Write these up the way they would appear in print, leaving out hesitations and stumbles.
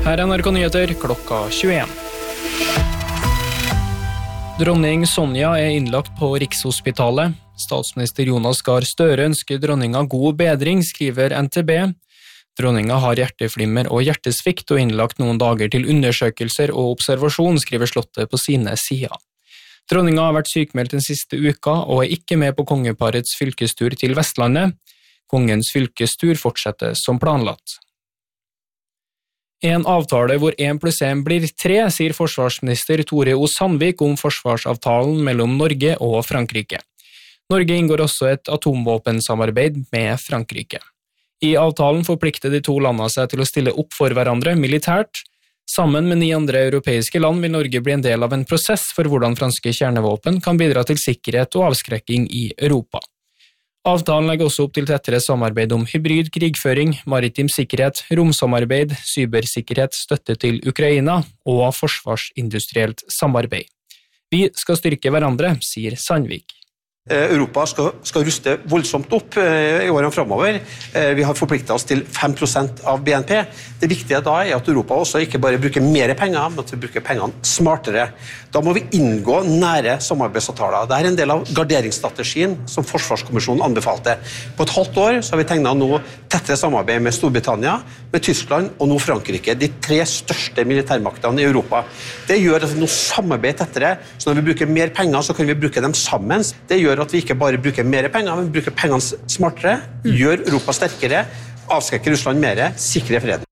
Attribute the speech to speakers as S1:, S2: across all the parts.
S1: Her NRK Nyheter klokka 21. Dronning Sonja innlagt på Rikshospitalet. Statsminister Jonas Gahr Støre ønsker dronninga god bedring, skriver NTB. Dronninga har hjerteflimmer og hjertesvikt og innlagt noen dager til undersøkelser og observasjon, skriver Slottet på sine sider. Dronninga har vært sykmeldt den siste uka og ikke med på kongeparets fylkestur til Vestlandet. Kongens fylkestur fortsetter som planlagt. En avtale hvor 1+1 blir 3, sier forsvarsminister Tore O. Sandvik om forsvarsavtalen mellom Norge og Frankrike. Norge inngår også et atomvåpensamarbeid med Frankrike. I avtalen forplikter de to landene seg til å stille opp for hverandre militært. Sammen med 9 andre europeiske land vil Norge bli en del av en prosess for hvordan franske kjernevåpen kan bidra til sikkerhet og avskrekking i Europa. Avtalen legger også opp til tettere samarbeid om hybrid krigføring, maritim sikkerhet, romsamarbeid, cybersikkerhet, støtte til Ukraina og forsvarsindustrielt samarbeid. Vi skal styrke hverandre, sier Sandvik.
S2: Europa skal ruste voldsomt opp i årene fremover. Vi har forpliktet oss til 5% av BNP. Det viktige da at Europa også ikke bare bruker mer penger, men at vi bruker pengene smartere. Da må vi inngå nære samarbeidsavtaler. Det en del av garderingsstrategien som Forsvarskommisjonen anbefalte. På et halvt år så har vi tegnet nå tettere samarbeid med Storbritannia, med Tyskland og nå Frankrike, de 3 største militærmaktene i Europa. Det gjør at vi nå samarbeider tettere, så når vi bruker mer penger så kan vi bruke dem sammen. Det gjør at vi ikke bare bruker mer penger, men bruker pengene smartere, gjør Europa sterkere, avskrekker Russland mer, sikrer freden.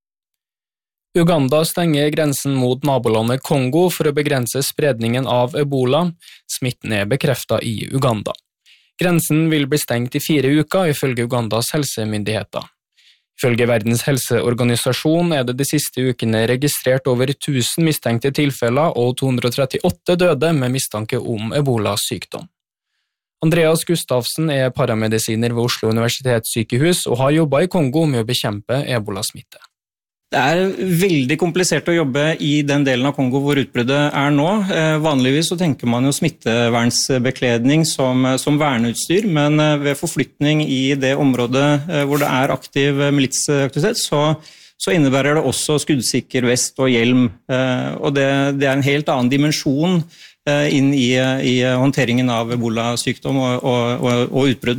S1: Uganda stenger grensen mot nabolandet Kongo for å begrense spredningen av Ebola. Smitten bekreftet i Uganda. Grensen vil bli stengt i 4 uker, ifølge Ugandas helsemyndigheter. Ifølge Verdens helseorganisasjon det de siste ukene registrert over 1000 mistenkte tilfeller og 238 døde med mistanke om Ebola-sykdom. Andreas Gustavsen paramedisiner ved Oslo universitetssykehus og har jobbet i Kongo med å bekjempe ebola-smitte.
S3: Det veldig komplisert å jobbe i den delen av Kongo hvor utbruddet nå. Vanligvis så tenker man jo smittevernsbekledning som verneutstyr, men ved forflytning i det området hvor det aktiv militsaktivitet, så innebærer det også skuddsikker vest og hjelm. Og det en helt annen dimensjon inn i håndteringen av ebola-sykdom og utbrudd.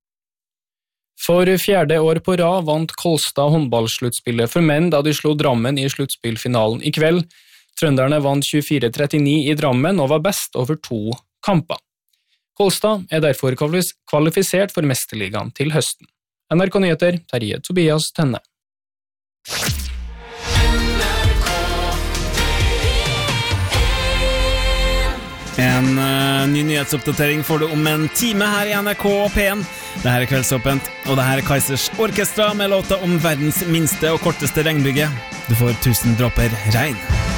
S1: For 4. år på rad vant Kolstad håndballsluttspillet for menn da de slo Drammen i sluttspillfinalen i kveld. Trønderne vant 24-39 i Drammen og var best over 2 kamper. Kolstad derfor kvalifisert for Mesterligaen til høsten. NRK Nyheter, Terje Tobias Tenne.
S4: En ny nyhetsoppdatering får du om en time her i NRK P1. Dette Kveldsåpent, og dette Kaizers Orkestra med låta om verdens minste og korteste regnbygge. Du får 1000 dråper regn.